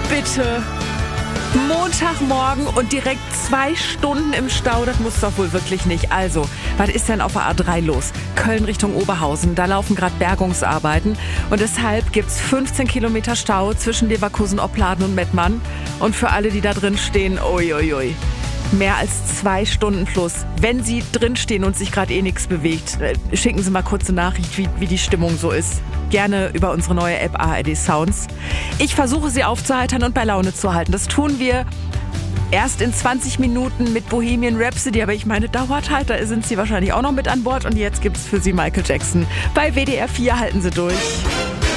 bitte. Montagmorgen und direkt 2 Stunden im Stau, das muss doch wohl wirklich nicht. Also, was ist denn auf der A3 los? Köln Richtung Oberhausen, da laufen gerade Bergungsarbeiten und deshalb gibt's 15 Kilometer Stau zwischen Leverkusen, Opladen und Mettmann. Und für alle, die da drin stehen, uiuiui, mehr als 2 Stunden plus. Wenn Sie drin stehen und sich gerade nichts bewegt, schicken Sie mal kurze Nachricht, wie die Stimmung so ist. Gerne über unsere neue App ARD Sounds. Ich versuche Sie aufzuheitern und bei Laune zu halten. Das tun wir erst in 20 Minuten mit Bohemian Rhapsody, aber ich meine, dauert halt, da sind Sie wahrscheinlich auch noch mit an Bord. Und jetzt gibt's für Sie Michael Jackson. Bei WDR 4 halten Sie durch.